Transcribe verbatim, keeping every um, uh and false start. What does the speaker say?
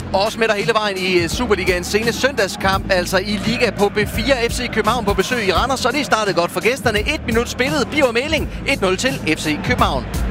Også med dig hele vejen i Superligaens sene søndagskamp, altså i Liga på B fire. F C København på besøg i Randers, så det startede godt for gæsterne. Et minut spillet, bliver melding et nul til F C København.